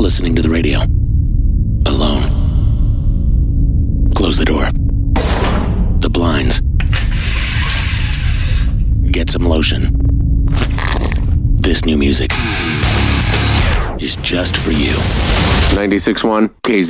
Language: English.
listening to the radio. Alone. Close the door. The blinds. Get some lotion. This new music is just for you. 96.1 KZ.